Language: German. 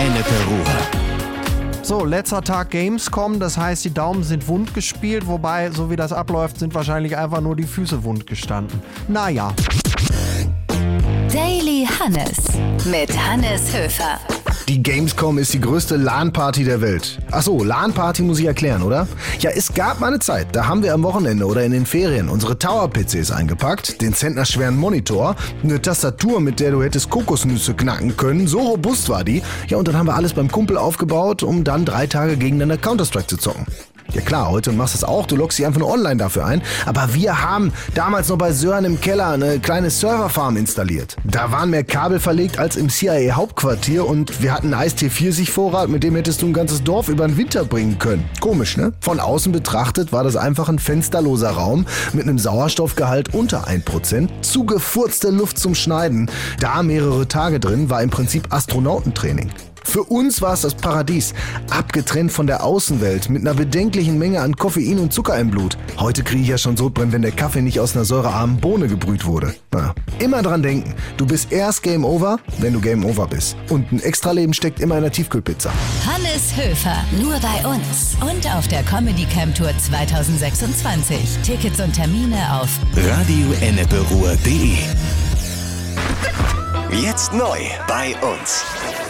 Ennepe Ruhr. So, letzter Tag Gamescom, das heißt, die Daumen sind wund gespielt, wobei, so wie das abläuft, sind wahrscheinlich einfach nur die Füße wund gestanden. Naja. Daily Hannes mit Hannes Höfer. Die Gamescom ist die größte LAN-Party der Welt. Achso, LAN-Party muss ich erklären, oder? Ja, es gab mal eine Zeit, da haben wir am Wochenende oder in den Ferien unsere Tower-PCs eingepackt, den zentnerschweren Monitor, eine Tastatur, mit der du hättest Kokosnüsse knacken können, so robust war die. Ja, und dann haben wir alles beim Kumpel aufgebaut, um dann 3 Tage gegeneinander Counter-Strike zu zocken. Ja klar, heute machst du es auch, du loggst dich einfach nur online dafür ein. Aber wir haben damals noch bei Sören im Keller eine kleine Serverfarm installiert. Da waren mehr Kabel verlegt als im CIA-Hauptquartier und wir hatten einen Eistee-Pfirsich-Vorrat, mit dem hättest du ein ganzes Dorf über den Winter bringen können. Komisch, ne? Von außen betrachtet war das einfach ein fensterloser Raum mit einem Sauerstoffgehalt unter 1%, zugefurzte Luft zum Schneiden. Da mehrere Tage drin war im Prinzip Astronautentraining. Für uns war es das Paradies, abgetrennt von der Außenwelt, mit einer bedenklichen Menge an Koffein und Zucker im Blut. Heute kriege ich ja schon Sodbrennen, wenn der Kaffee nicht aus einer säurearmen Bohne gebrüht wurde. Na, immer dran denken, du bist erst Game Over, wenn du Game Over bist. Und ein Extraleben steckt immer in der Tiefkühlpizza. Hannes Höfer, nur bei uns und auf der Comedy Camp Tour 2026. Tickets und Termine auf radioenneperuhr.de. Jetzt neu bei uns.